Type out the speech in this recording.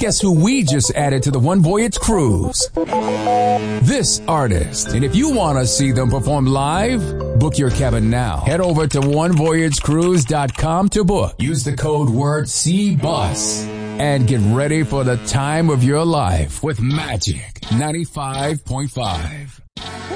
guess who we just added to the One Voyage cruise? This artist. And if you want to see them perform live, book your cabin now. Head over to onevoyagecruise.com to book. Use the code word CBUS and get ready for the time of your life with Magic 95.5.